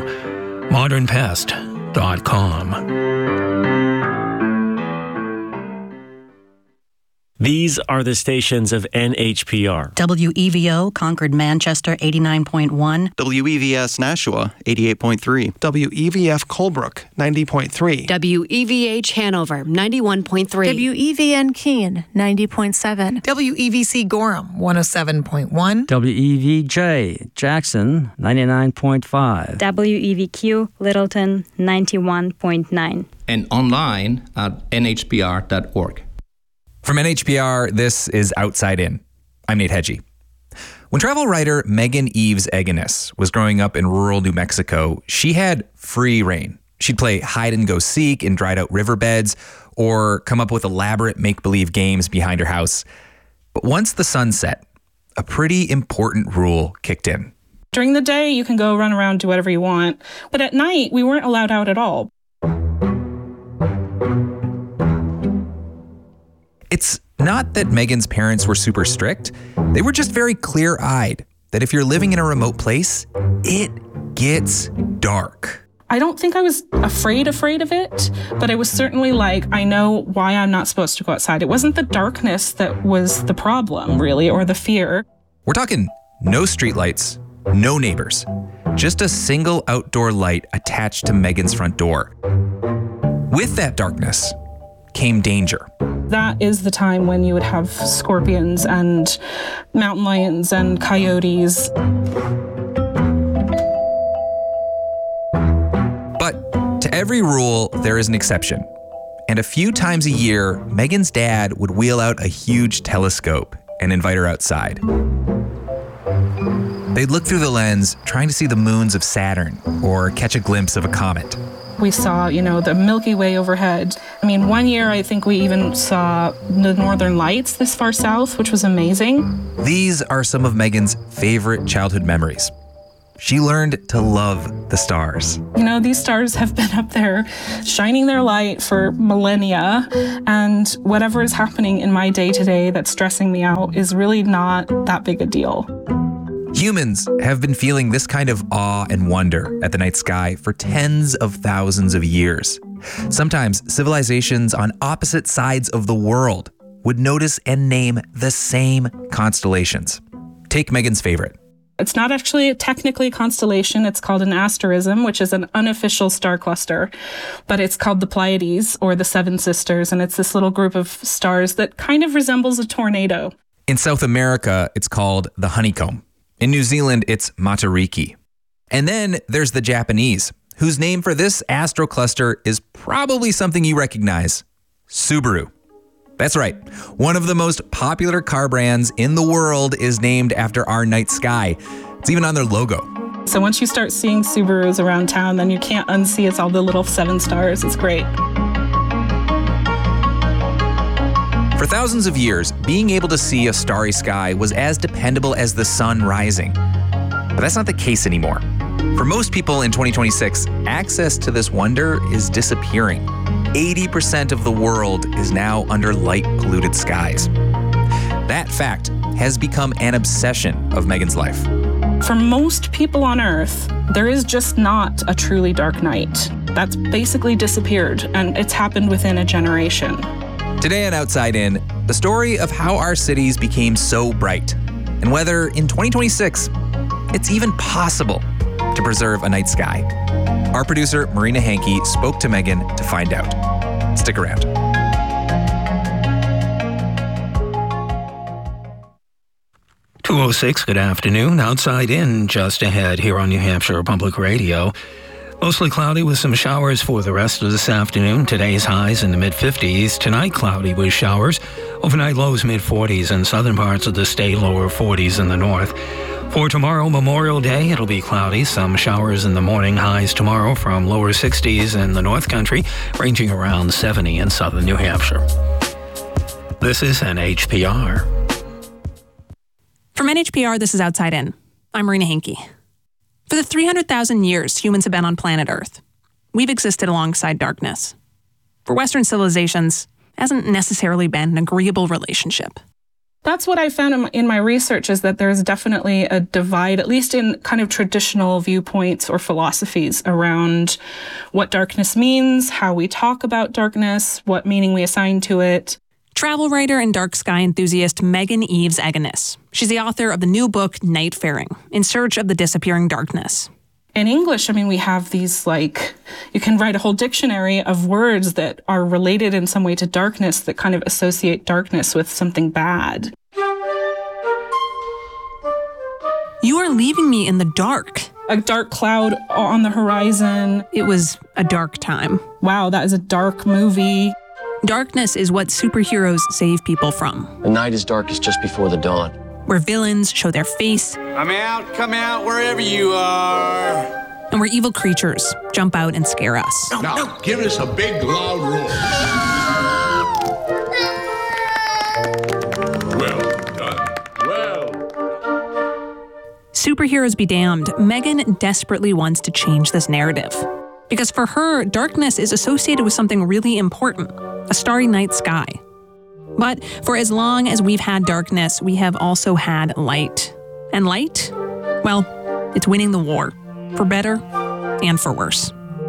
modernpest.com. These are the stations of NHPR. WEVO, Concord, Manchester, 89.1. WEVS, Nashua, 88.3. WEVF, Colebrook, 90.3. WEVH, Hanover, 91.3. WEVN, Keene, 90.7. WEVC, Gorham, 107.1. WEVJ, Jackson, 99.5. WEVQ, Littleton, 91.9. And online at nhpr.org. From NHPR, this is Outside In. I'm Nate Hedgie. When travel writer Megan Eves Eganis was growing up in rural New Mexico, she had free reign. She'd play hide and go seek in dried out riverbeds or come up with elaborate make-believe games behind her house. But once the sun set, a pretty important rule kicked in. During the day, you can go run around, do whatever you want. But at night, we weren't allowed out at all. It's not that Megan's parents were super strict. They were just very clear-eyed that if you're living in a remote place, it gets dark. I don't think I was afraid of it, but I was certainly like, I know why I'm not supposed to go outside. It wasn't the darkness that was the problem, really, or the fear. We're talking no streetlights, no neighbors, just a single outdoor light attached to Megan's front door. With that darkness came danger. That is the time when you would have scorpions and mountain lions and coyotes. But to every rule, there is an exception. And a few times a year, Megan's dad would wheel out a huge telescope and invite her outside. They'd look through the lens, trying to see the moons of Saturn or catch a glimpse of a comet. We saw, the Milky Way overhead. I mean, one year I think we even saw the Northern Lights this far south, which was amazing. These are some of Megan's favorite childhood memories. She learned to love the stars. These stars have been up there shining their light for millennia, and whatever is happening in my day-to-day that's stressing me out is really not that big a deal. Humans have been feeling this kind of awe and wonder at the night sky for tens of thousands of years. Sometimes civilizations on opposite sides of the world would notice and name the same constellations. Take Megan's favorite. It's not actually technically a constellation. It's called an asterism, which is an unofficial star cluster. But it's called the Pleiades, or the Seven Sisters, and it's this little group of stars that kind of resembles a tornado. In South America, it's called the honeycomb. In New Zealand, it's Matariki. And then there's the Japanese, whose name for this astrocluster is probably something you recognize: Subaru. That's right. One of the most popular car brands in the world is named after our night sky. It's even on their logo. So once you start seeing Subarus around town, then you can't unsee it's all the little 7 stars. It's great. For thousands of years, being able to see a starry sky was as dependable as the sun rising. But that's not the case anymore. For most people in 2026, access to this wonder is disappearing. 80% of the world is now under light-polluted skies. That fact has become an obsession of Megan's life. For most people on Earth, there is just not a truly dark night. That's basically disappeared, and it's happened within a generation. Today on Outside In, the story of how our cities became so bright, and whether in 2026, it's even possible to preserve a night sky. Our producer, Marina Hankey, spoke to Megan to find out. Stick around. .206, good afternoon. Outside In, just ahead here on New Hampshire Public Radio. Mostly cloudy with some showers for the rest of this afternoon. Today's highs in the mid-50s. Tonight, cloudy with showers. Overnight lows mid-40s in southern parts of the state, lower 40s in the north. For tomorrow, Memorial Day, it'll be cloudy. Some showers in the morning. Highs tomorrow from lower 60s in the North Country, ranging around 70 in southern New Hampshire. This is NHPR. From NHPR, this is Outside In. I'm Marina Hankey. For the 300,000 years humans have been on planet Earth, we've existed alongside darkness. For Western civilizations, it hasn't necessarily been an agreeable relationship. That's what I found in my research, is that there's definitely a divide, at least in kind of traditional viewpoints or philosophies around what darkness means, how we talk about darkness, what meaning we assign to it. Travel writer and dark sky enthusiast Megan Eaves Eganis. She's the author of the new book, Nightfaring, In Search of the Disappearing Darkness. In English, we have these, you can write a whole dictionary of words that are related in some way to darkness that kind of associate darkness with something bad. You are leaving me in the dark. A dark cloud on the horizon. It was a dark time. Wow, that is a dark movie. Darkness is what superheroes save people from. The night is darkest just before the dawn. Where villains show their face. Come out, wherever you are. And where evil creatures jump out and scare us. Now, give us a big, loud roar. Well done. Well. Superheroes be damned, Megan desperately wants to change this narrative. Because for her, darkness is associated with something really important, a starry night sky. But for as long as we've had darkness, we have also had light. And light? Well, it's winning the war, for better and for worse.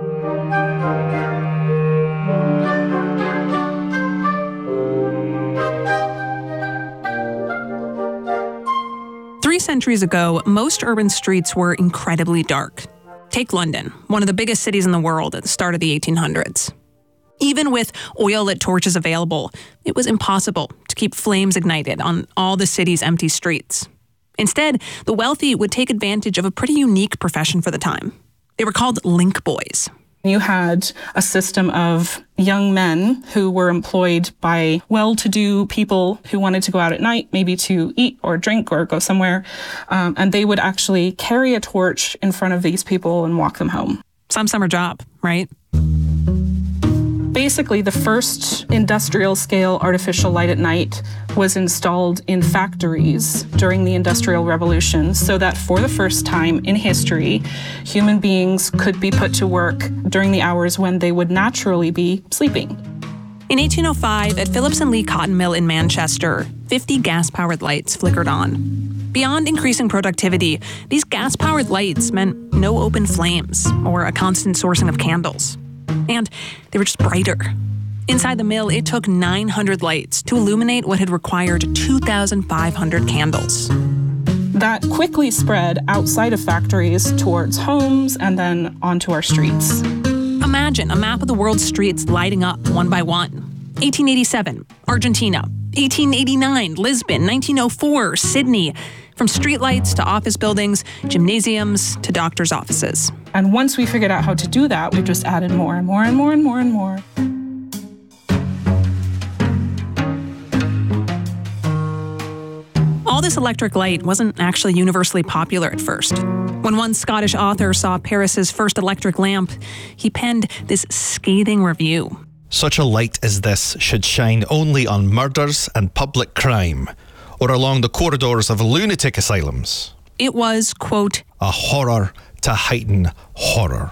Centuries ago, most urban streets were incredibly dark. Take London, one of the biggest cities in the world at the start of the 1800s. Even with oil-lit torches available, it was impossible to keep flames ignited on all the city's empty streets. Instead, the wealthy would take advantage of a pretty unique profession for the time. They were called link boys. You had a system of young men who were employed by well-to-do people who wanted to go out at night, maybe to eat or drink or go somewhere, and they would actually carry a torch in front of these people and walk them home. Some summer job, right? Basically, the first industrial-scale artificial light at night was installed in factories during the Industrial Revolution so that for the first time in history, human beings could be put to work during the hours when they would naturally be sleeping. In 1805, at Phillips and Lee Cotton Mill in Manchester, 50 gas-powered lights flickered on. Beyond increasing productivity, these gas-powered lights meant no open flames or a constant sourcing of candles. And they were just brighter. Inside the mill, it took 900 lights to illuminate what had required 2,500 candles. That quickly spread outside of factories towards homes and then onto our streets. Imagine a map of the world's streets lighting up one by one. 1887, Argentina. 1889, Lisbon. 1904, Sydney. From streetlights to office buildings, gymnasiums to doctors' offices. And once we figured out how to do that, we just added more and more and more and more and more. All this electric light wasn't actually universally popular at first. When one Scottish author saw Paris's first electric lamp, he penned this scathing review. Such a light as this should shine only on murders and public crime, or along the corridors of lunatic asylums. It was, quote, a horror to heighten horror.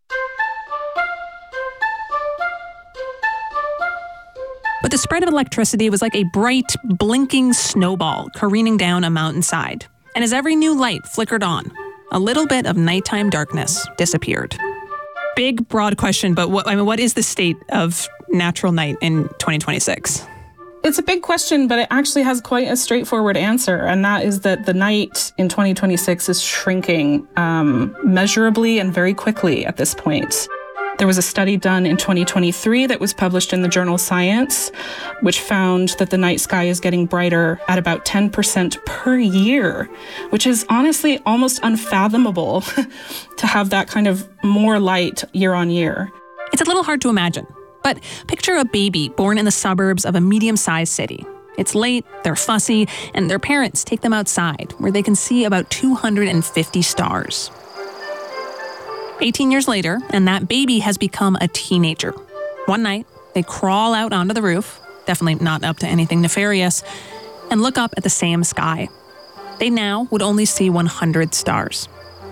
But the spread of electricity was like a bright, blinking snowball careening down a mountainside. And as every new light flickered on, a little bit of nighttime darkness disappeared. Big, broad question, but what is the state of natural night in 2026? It's a big question, but it actually has quite a straightforward answer, and that is that the night in 2026 is shrinking measurably and very quickly at this point. There was a study done in 2023 that was published in the journal Science, which found that the night sky is getting brighter at about 10% per year, which is honestly almost unfathomable to have that kind of more light year on year. It's a little hard to imagine. But picture a baby born in the suburbs of a medium-sized city. It's late, they're fussy, and their parents take them outside where they can see about 250 stars. 18 years later, and that baby has become a teenager. One night, they crawl out onto the roof, definitely not up to anything nefarious, and look up at the same sky. They now would only see 100 stars.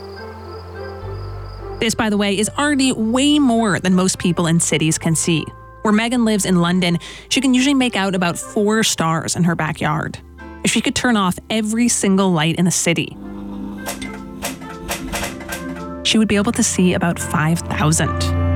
This, by the way, is already way more than most people in cities can see. Where Megan lives in London, she can usually make out about 4 stars in her backyard. If she could turn off every single light in the city, she would be able to see about 5,000.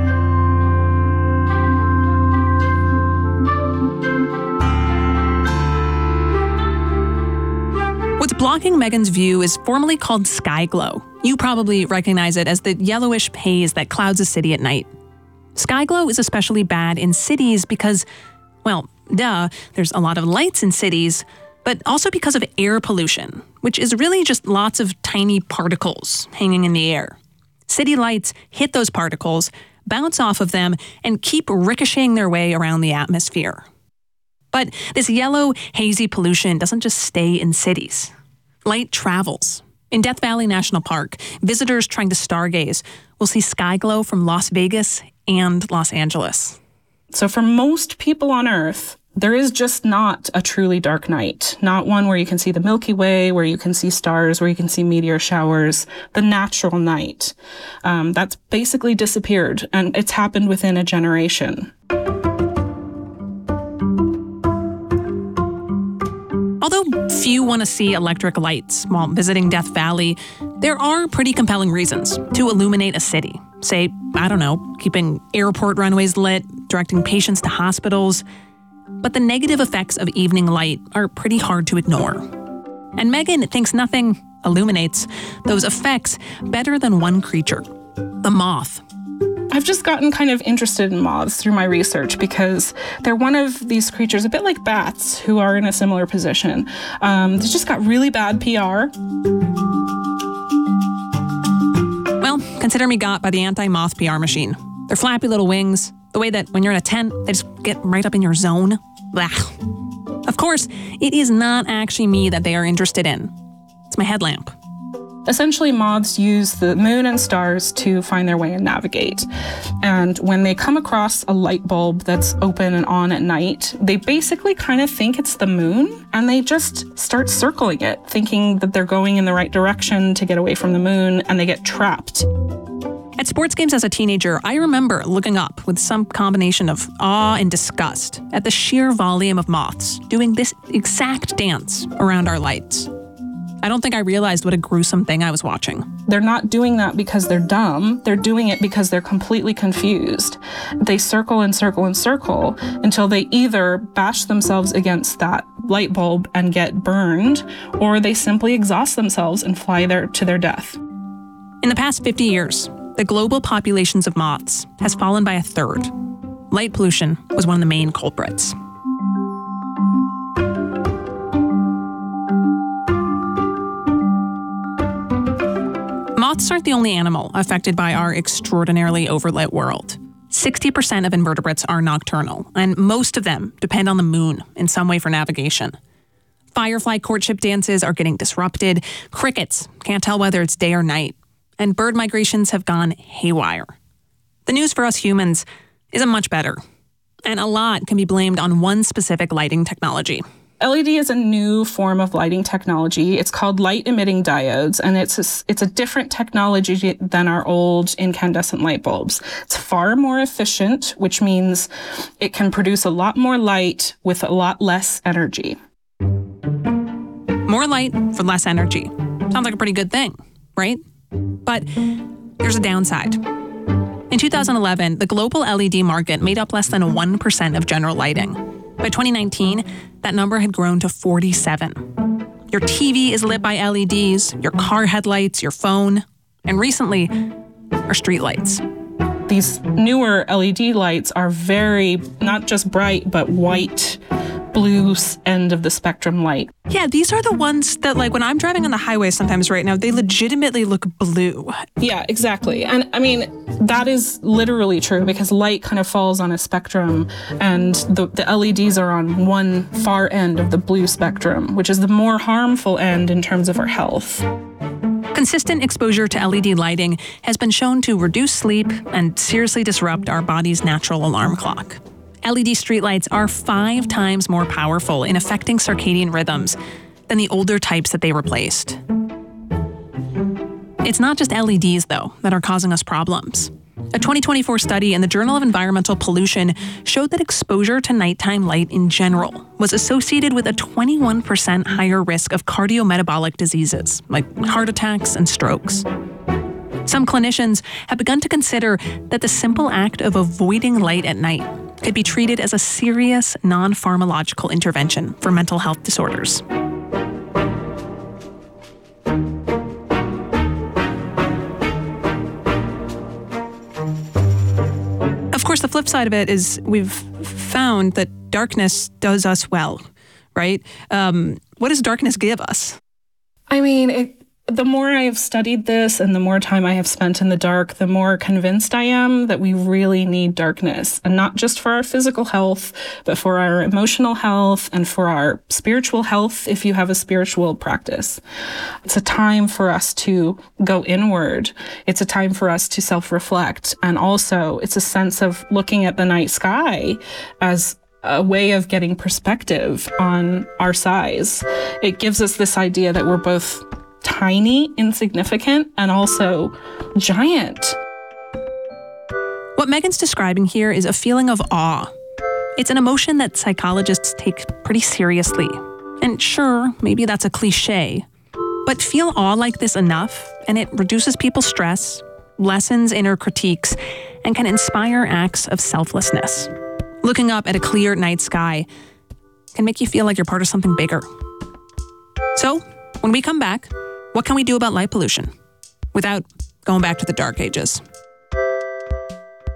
What's blocking Megan's view is formally called sky glow. You probably recognize it as the yellowish haze that clouds a city at night. Sky glow is especially bad in cities because, well, there's a lot of lights in cities, but also because of air pollution, which is really just lots of tiny particles hanging in the air. City lights hit those particles, bounce off of them, and keep ricocheting their way around the atmosphere. But this yellow, hazy pollution doesn't just stay in cities. Light travels. In Death Valley National Park, visitors trying to stargaze will see sky glow from Las Vegas and Los Angeles. So for most people on Earth, there is just not a truly dark night. Not one where you can see the Milky Way, where you can see stars, where you can see meteor showers. The natural night. That's basically disappeared, and it's happened within a generation. Although few want to see electric lights while visiting Death Valley, there are pretty compelling reasons to illuminate a city. Say, I don't know, keeping airport runways lit, directing patients to hospitals. But the negative effects of evening light are pretty hard to ignore. And Megan thinks nothing illuminates those effects better than one creature, the moth. I've just gotten kind of interested in moths through my research because they're one of these creatures, a bit like bats, who are in a similar position. They just got really bad PR. Well, consider me got by the anti-moth PR machine. Their flappy little wings, the way that when you're in a tent, they just get right up in your zone. Blah. Of course, it is not actually me that they are interested in. It's my headlamp. Essentially, moths use the moon and stars to find their way and navigate. And when they come across a light bulb that's open and on at night, they basically kind of think it's the moon, and they just start circling it, thinking that they're going in the right direction to get away from the moon, and they get trapped. At sports games as a teenager, I remember looking up with some combination of awe and disgust at the sheer volume of moths doing this exact dance around our lights. I don't think I realized what a gruesome thing I was watching. They're not doing that because they're dumb. They're doing it because they're completely confused. They circle and circle and circle until they either bash themselves against that light bulb and get burned, or they simply exhaust themselves and fly to their death. In the past 50 years, the global populations of moths has fallen by a third. Light pollution was one of the main culprits. Moths aren't the only animal affected by our extraordinarily overlit world. 60% of invertebrates are nocturnal, and most of them depend on the moon in some way for navigation. Firefly courtship dances are getting disrupted, crickets can't tell whether it's day or night, and bird migrations have gone haywire. The news for us humans isn't much better, and a lot can be blamed on one specific lighting technology. LED is a new form of lighting technology. It's called light-emitting diodes, and it's a different technology than our old incandescent light bulbs. It's far more efficient, which means it can produce a lot more light with a lot less energy. More light for less energy. Sounds like a pretty good thing, right? But there's a downside. In 2011, the global LED market made up less than 1% of general lighting. By 2019, that number had grown to 47. Your TV is lit by LEDs, your car headlights, your phone, and recently, our streetlights. These newer LED lights are very, not just bright, but white, blue end of the spectrum light. Yeah, these are the ones that, like, when I'm driving on the highway sometimes right now, they legitimately look blue. Yeah, exactly. And I mean, that is literally true because light kind of falls on a spectrum, and the LEDs are on one far end of the blue spectrum, which is the more harmful end in terms of our health. Consistent exposure to LED lighting has been shown to reduce sleep and seriously disrupt our body's natural alarm clock. LED streetlights are 5 times more powerful in affecting circadian rhythms than the older types that they replaced. It's not just LEDs, though, that are causing us problems. A 2024 study in the Journal of Environmental Pollution showed that exposure to nighttime light in general was associated with a 21% higher risk of cardiometabolic diseases, like heart attacks and strokes. Some clinicians have begun to consider that the simple act of avoiding light at night could be treated as a serious non-pharmacological intervention for mental health disorders. Of course, the flip side of it is we've found that darkness does us well, right? What does darkness give us? I mean, the more I have studied this and the more time I have spent in the dark, the more convinced I am that we really need darkness. And not just for our physical health, but for our emotional health and for our spiritual health if you have a spiritual practice. It's a time for us to go inward. It's a time for us to self-reflect. And also, it's a sense of looking at the night sky as a way of getting perspective on our size. It gives us this idea that we're both tiny, insignificant, and also giant. What Megan's describing here is a feeling of awe. It's an emotion that psychologists take pretty seriously. And sure, maybe that's a cliche, but feel awe like this enough, and it reduces people's stress, lessens inner critiques, and can inspire acts of selflessness. Looking up at a clear night sky can make you feel like you're part of something bigger. So, when we come back, what can we do about light pollution without going back to the dark ages?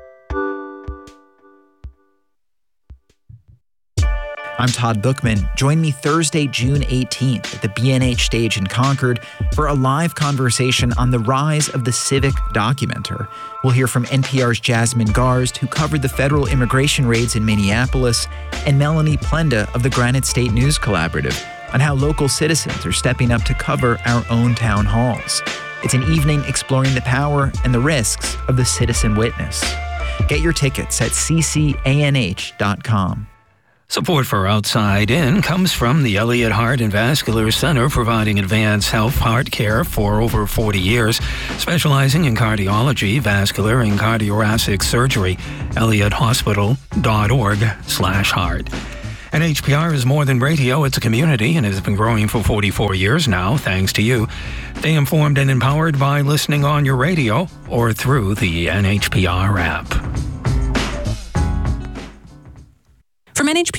I'm Todd Bookman. Join me Thursday, June 18th at the B&H Stage in Concord for a live conversation on the rise of the civic documenter. We'll hear from NPR's Jasmine Garsd, who covered the federal immigration raids in Minneapolis, and Melanie Plenda of the Granite State News Collaborative on how local citizens are stepping up to cover our own town halls. It's an evening exploring the power and the risks of the citizen witness. Get your tickets at ccanh.com. Support for Outside In comes from the Elliott Heart and Vascular Center, providing advanced heart care for over 40 years, specializing in cardiology, vascular, and cardiothoracic surgery. ElliottHospital.org/heart. NHPR is more than radio. It's a community and has been growing for 44 years now, thanks to you. Stay informed and empowered by listening on your radio or through the NHPR app. From NHPR